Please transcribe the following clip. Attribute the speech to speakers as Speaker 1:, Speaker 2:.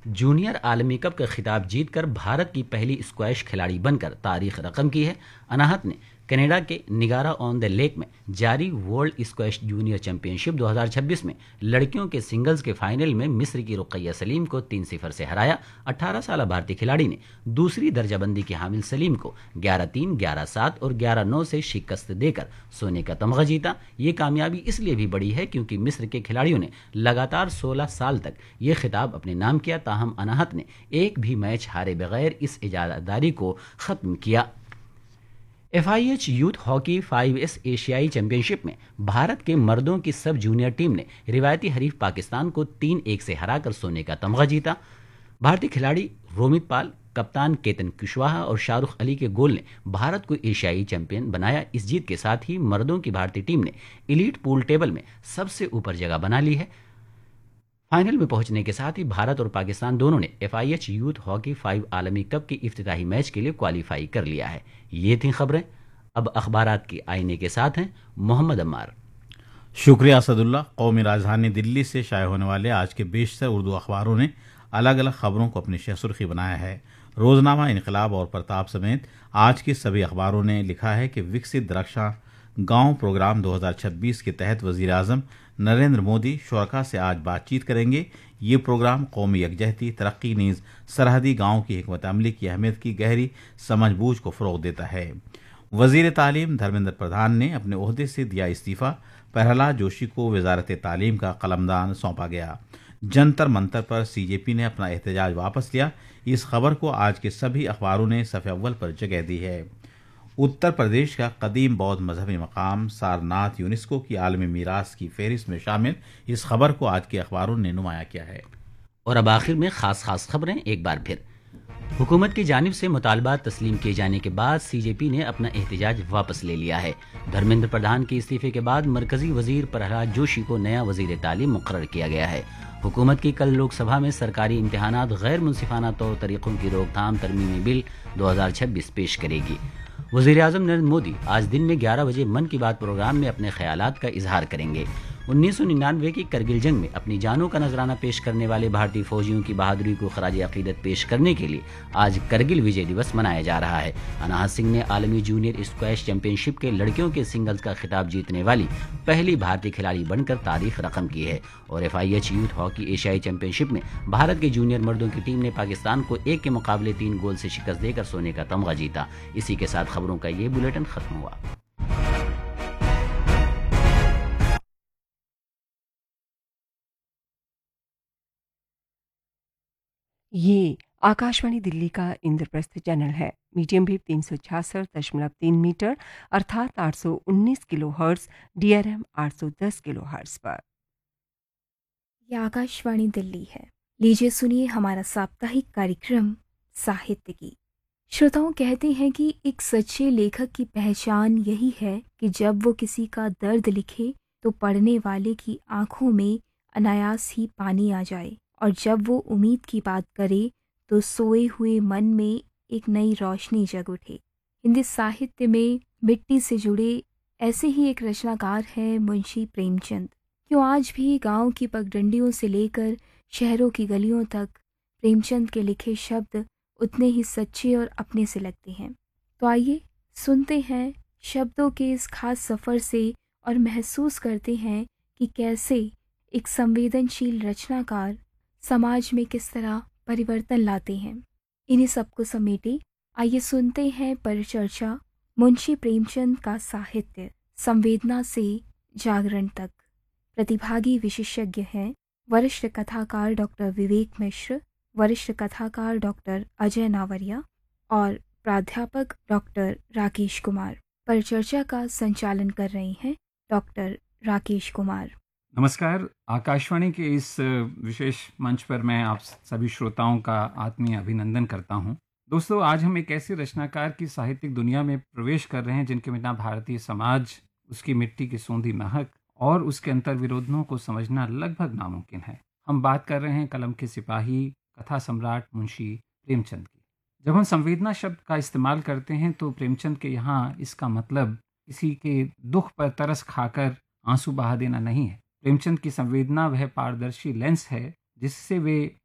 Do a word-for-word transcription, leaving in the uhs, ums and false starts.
Speaker 1: Junior आलमी cup का खिताब जीतकर भारत की पहली स्क्वैश खिलाड़ी बनकर तारीख रकम की है। अनाहत ने कनाडा के निगारा ऑन द लेक में जारी वर्ल्ड स्क्वैश जूनियर चैंपियनशिप दो हज़ार छब्बीस में लड़कियों के सिंगल्स के फाइनल में मिस्र की रुकैया सलीम को तीन सिफर से हराया। अठारह साल भारतीय खिलाड़ी ने दूसरी दर्जाबंदी की हामिल सलीम को ग्यारह तीन, ग्यारह सात और ग्यारह नौ से शिकस्त देकर सोने का तमगा जीता। ये कामयाबी इसलिए भी बड़ी है क्योंकि मिस्र के खिलाड़ियों ने लगातार सोलह साल तक ये खिताब अपने नाम किया, ताहम अनाहत ने एक भी मैच हारे बगैर इस इजादादारी को ख़त्म किया। F I H youth hockey five S एशियाई चैंपियनशिप में भारत के मर्दों की सब जूनियर टीम ने रिवायती हरीफ पाकिस्तान को तीन एक से हराकर सोने का तमगा जीता। भारतीय खिलाड़ी रोमित पाल, कप्तान केतन कुशवाहा और शाहरुख अली के गोल ने भारत को एशियाई चैंपियन बनाया। इस जीत के साथ ही मर्दों की भारतीय टीम ने एलीट पूल टेबल में सबसे ऊपर जगह बना ली है। फाइनल में पहुंचने के साथ ही भारत और पाकिस्तान दोनों ने F I H youth hockey five आलमी कप के इफ्तिताही मैच के लिए क्वालिफाई कर लिया है। ये थी खबरें। अब अखबारात की आईने के साथ हैं मोहम्मद अम्मार।
Speaker 2: शुक्रिया असदुल्ला। कौमी राजधानी दिल्ली से शाये होने वाले आज के बेशतर उर्दू अखबारों ने अलग अलग खबरों को अपनी सुर्खी बनाया है। रोजनामा, इनकलाब और प्रताप समेत आज के सभी अखबारों ने लिखा है कि विकसित रक्षा गांव प्रोग्राम दो हज़ार छब्बीस के तहत वजीर आजम नरेंद्र मोदी शुरका से आज बातचीत करेंगे। ये प्रोग्राम कौमी यकजहती, तरक्की नीज सरहदी गांव की हिकमत अमली की अहमियत की गहरी समझबूझ को फ़रोग़ देता है। वजीर तालीम धर्मेंद्र प्रधान ने अपने ओहदे से दिया इस्तीफ़ा। प्रहलाद जोशी को वजारत तालीम का कलमदान सौंपा गया। जंतर मंतर पर सी जे पी ने अपना एहतजाज वापस लिया। इस खबर को आज के सभी अखबारों ने सफ़े अव्वल पर जगह दी है। उत्तर प्रदेश का कदीम बौद्ध मजहबी मकाम सारनाथ यूनेस्को की आलमी मीरास की फहरिस्त में शामिल। इस खबर को आज के अखबारों ने नुमाया किया है।
Speaker 1: और अब आखिर में खास खास खबरें एक बार फिर। हुकूमत की जानिब से मुतालबात तस्लीम किए जाने के बाद सी जे पी ने अपना एहतजाज वापस ले लिया है। धर्मेंद्र प्रधान के इस्तीफे के बाद मरकजी वजीर प्रहलाद जोशी को नया वजीर तालीम मुकर्रर किया गया है। हुकूमत की कल लोकसभा में सरकारी इम्तहानात गैर मुनसिफाना तौर तरीक़ों की रोकथाम तरमीमी बिल दो हज़ार छब्बीस पेश करेगी। वज़ीर आज़म नरेंद्र मोदी आज दिन में ग्यारह बजे मन की बात प्रोग्राम में अपने ख्यालात का इजहार करेंगे। उन्नीस सौ निन्यानवे की करगिल जंग में अपनी जानों का नजराना पेश करने वाले भारतीय फौजियों की बहादुरी को खराज अकीदत पेश करने के लिए आज करगिल विजय दिवस मनाया जा रहा है। अनाहत सिंह ने आलमी जूनियर स्क्वैश चैंपियनशिप के लड़कियों के सिंगल्स का खिताब जीतने वाली पहली भारतीय खिलाड़ी बनकर तारीख रकम की है। और F I H youth hockey एशियाई चैंपियनशिप में भारत के जूनियर मर्दों की टीम ने पाकिस्तान को एक के मुकाबले तीन गोल से शिकस्त देकर सोने का तमगा जीता। इसी के साथ खबरों का ये बुलेटिन खत्म हुआ।
Speaker 3: ये आकाशवाणी दिल्ली का इंद्रप्रस्थ चैनल है। मीडियम वेव तीन सौ छियासठ दशमलव तीन मीटर अर्थात आठ सौ उन्नीस kilo hertz, D R M आठ सौ दस किलो हर्ट्ज पर।
Speaker 4: यह आकाशवाणी दिल्ली है। लीजिए सुनिए हमारा साप्ताहिक कार्यक्रम साहित्य की। श्रोताओं कहते हैं कि एक सच्चे लेखक की पहचान यही है कि जब वो किसी का दर्द लिखे तो पढ़ने वाले की आंखों में अनायास ही पानी आ जाए, और जब वो उम्मीद की बात करे तो सोए हुए मन में एक नई रोशनी जग उठे। हिंदी साहित्य में मिट्टी से जुड़े ऐसे ही एक रचनाकार हैं मुंशी प्रेमचंद। क्यों आज भी गांव की पगडंडियों से लेकर शहरों की गलियों तक प्रेमचंद के लिखे शब्द उतने ही सच्चे और अपने से लगते हैं। तो आइए सुनते हैं शब्दों के इस खास सफ़र से और महसूस करते हैं कि कैसे एक संवेदनशील रचनाकार समाज में किस तरह परिवर्तन लाते हैं। इन्हीं सबको समेटे आइए सुनते हैं परिचर्चा मुंशी प्रेमचंद का साहित्य संवेदना से जागरण तक। प्रतिभागी विशेषज्ञ हैं वरिष्ठ कथाकार डॉक्टर विवेक मिश्र, वरिष्ठ कथाकार डॉक्टर अजय नावरिया और प्राध्यापक डॉक्टर राकेश कुमार। परिचर्चा का संचालन कर रहे हैं डॉक्टर राकेश कुमार।
Speaker 5: नमस्कार। आकाशवाणी के इस विशेष मंच पर मैं आप सभी श्रोताओं का आत्मीय अभिनंदन करता हूं। दोस्तों, आज हम एक ऐसे रचनाकार की साहित्यिक दुनिया में प्रवेश कर रहे हैं जिनके बिना भारतीय समाज, उसकी मिट्टी की सूंधी महक और उसके अंतर्विरोधों को समझना लगभग नामुमकिन है। हम बात कर रहे हैं कलम के सिपाही, कथा सम्राट मुंशी प्रेमचंद की। जब हम संवेदना शब्द का इस्तेमाल करते हैं तो प्रेमचंद के यहाँ इसका मतलब किसी के दुख पर तरस खाकर आंसू बहा देना नहीं है। प्रेमचंद की संवेदना वह पारदर्शी लेंस है जिससे वे